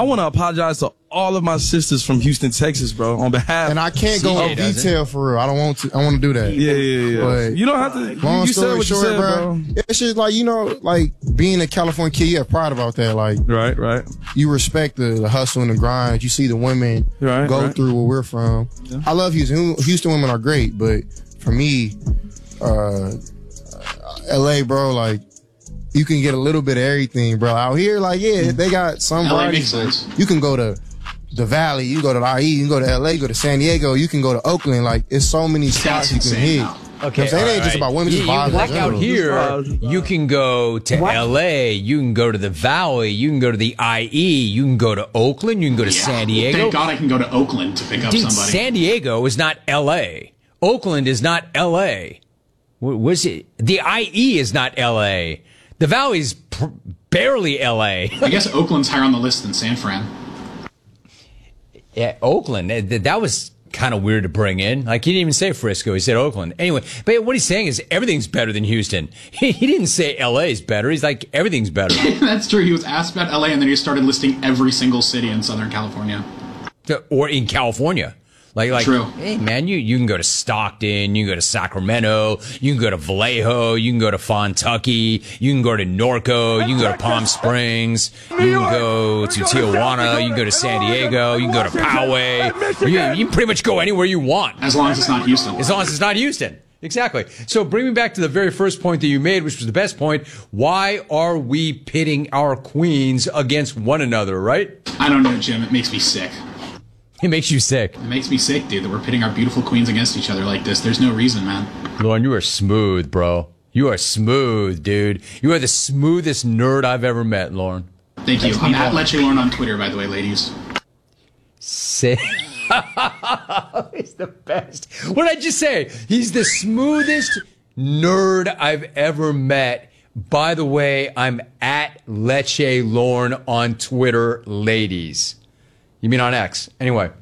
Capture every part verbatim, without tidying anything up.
I want to apologize to all of my sisters from Houston, Texas, bro, on behalf. And I can't go in detail for real. I don't want to. I want to do that. Yeah, yeah, yeah. But you don't have to. Long you story said what short, you said, bro, bro. it's just like, you know, like being a California kid, you have pride about that. Like, right, right. You respect the, the hustle and the grind. You see the women right, go right. through where we're from. Yeah. I love Houston. Houston women are great, but for me, uh, L A, bro, like, you can get a little bit of everything, bro. Out here, like, yeah, they got some bodies. You can go to the Valley, you can go to the I E, you can go to L A, go to San Diego, you can go to Oakland. Like, it's so many spots you can hit. Now. Okay, you know it ain't right. just about women. You, you like out here, you can go to what? L A, you can go to the Valley, you can go to the I E, you can go to Oakland, you can go to yeah. San Diego. Thank God I can go to Oakland to pick up Dude, somebody. San Diego is not L A. Oakland is not L A. Was it? The I E is not L A. The Valley's pr- barely L A. I guess Oakland's higher on the list than San Fran. Yeah, Oakland. That was kind of weird to bring in. Like, he didn't even say Frisco. He said Oakland. Anyway, but what he's saying is everything's better than Houston. He, he didn't say L A is better. He's like, everything's better. That's true. He was asked about L A, and then he started listing every single city in Southern California. Or in California. Like, like, True. Hey, man, you, you can go to Stockton, you can go to Sacramento, you can go to Vallejo, you can go to Fontucky, you can go to Norco, you can go to Palm Springs, you can go to Tijuana, you can go to San Diego, you can go to Poway. You, you can pretty much go anywhere you want. As long as it's not Houston. As long as it's not Houston. Exactly. So bring me back to the very first point that you made, which was the best point. Why are we pitting our queens against one another, right? I don't know, Jim. It makes me sick. It makes you sick. It makes me sick, dude, that we're pitting our beautiful queens against each other like this. There's no reason, man. Lauren, you are smooth, bro. You are smooth, dude. You are the smoothest nerd I've ever met, Lauren. Thank you. I'm at Leche Lauren on Twitter, by the way, ladies. Say, he's the best. What did I just say? He's the smoothest nerd I've ever met. By the way, I'm at Leche Lauren on Twitter, ladies. You mean on X? Anyway.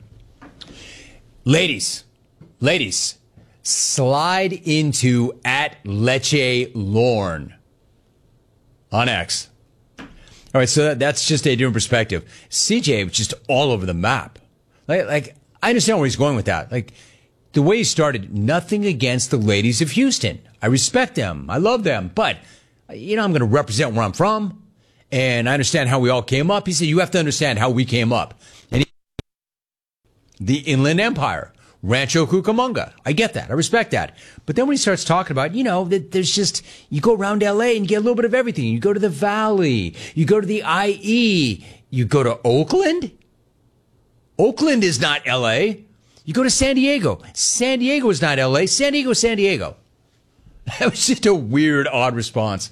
Ladies. Ladies. Slide into at Leche Lauren on X. All right, so that, that's just a different perspective. C J was just all over the map. Like, like, I understand where he's going with that. Like, the way he started, nothing against the ladies of Houston. I respect them. I love them. But, you know, I'm going to represent where I'm from. And I understand how we all came up. He said, you have to understand how we came up. And he, the Inland Empire, Rancho Cucamonga. I get that. I respect that. But then when he starts talking about, you know, that there's just, you go around L A and you get a little bit of everything. You go to the Valley. You go to the I E. You go to Oakland. Oakland is not L A. You go to San Diego. San Diego is not L A. San Diego is San Diego. That was just a weird, odd response.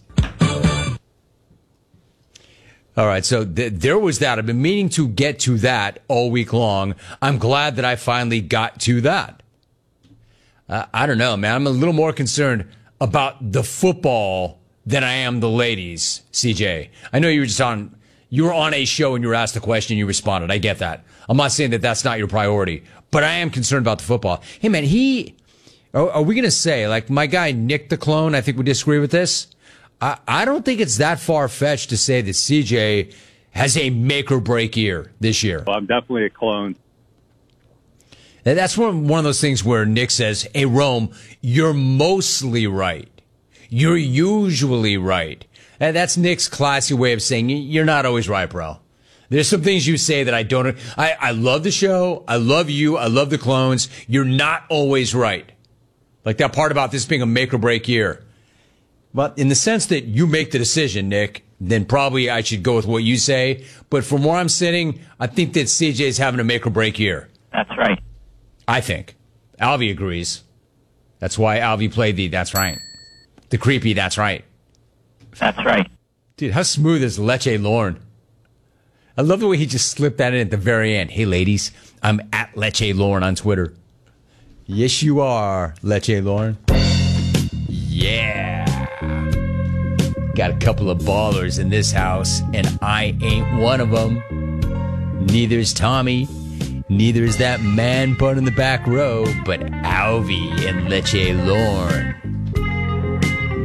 All right, so th- there was that. I've been meaning to get to that all week long. I'm glad that I finally got to that. Uh, I don't know, man. I'm a little more concerned about the football than I am the ladies, C J. I know you were just on, you were on a show and you were asked a question and you responded. I get that. I'm not saying that that's not your priority, but I am concerned about the football. Hey, man, he, are, are we going to say, like my guy Nick the Clone, I think we disagree with this. I, I don't think it's that far-fetched to say that C J has a make-or-break year this year. Well, I'm definitely a clone. That's one, one of those things where Nick says, hey, Rome, you're mostly right. You're usually right. And that's Nick's classy way of saying you're not always right, bro. There's some things you say that I don't... I, I love the show. I love you. I love the clones. You're not always right. Like that part about this being a make-or-break year. But in the sense that you make the decision, Nick, then probably I should go with what you say. But from where I'm sitting, I think that C J's having a make-or-break year. That's right. I think. Alvy agrees. That's why Alvy played the that's right. The creepy that's right. That's right. Dude, how smooth is Leche Lauren? I love the way he just slipped that in at the very end. Hey, ladies, I'm at Leche Lauren on Twitter. Yes, you are, Leche Lauren. Yeah. Got a couple of ballers in this house, and I ain't one of them. Neither's Tommy. Neither is that man bun in the back row, but Alvy and Leche Lauren.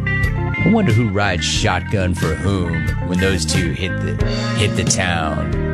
I wonder who rides shotgun for whom when those two hit the hit the town.